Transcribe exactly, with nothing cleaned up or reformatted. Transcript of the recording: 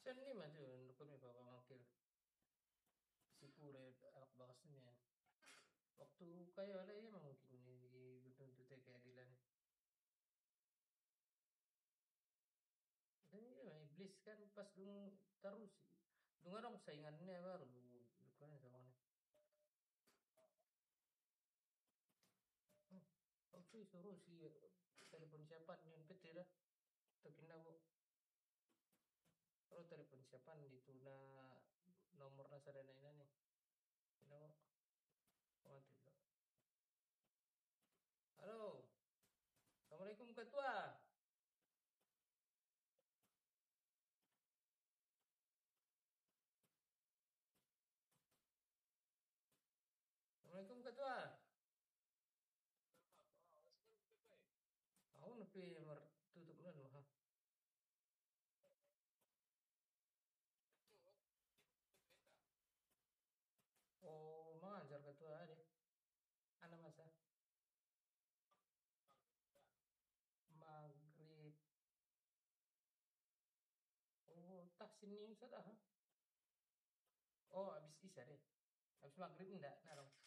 Sen ni maju nukun mi bawa makil si pure anak bakasnya. Waktu kayak ada ya mungkin di gedung itu teh keadilan. Dan ya iblis kan pas dung terus dung orang saingannya baru bukan sama nih. Waktu suruh si telepon siapa nih petir tekin aku. Kalau telepon siapa di tuna nomor nasarena ini nih. Kenapa? Mati. Halo, assalamualaikum ketua. Assalamualaikum ketua. Aku nepi mer tutup dulu ha. Oh, mengajar ketua ada. Anak masa maghrib. Oh, tak sini sudah. Ha? Oh, habis isya deh. Habis maghrib enggak, narong.